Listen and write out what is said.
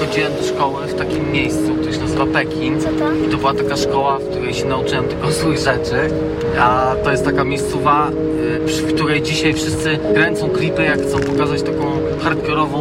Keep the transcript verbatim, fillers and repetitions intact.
chodziłem do szkoły w takim miejscu, które się nazywa Pekin. Co to? I to była taka szkoła, w której się nauczyłem tylko złych rzeczy. A to jest taka miejscowa, w której dzisiaj wszyscy kręcą klipy, jak chcą pokazać taką hardkorową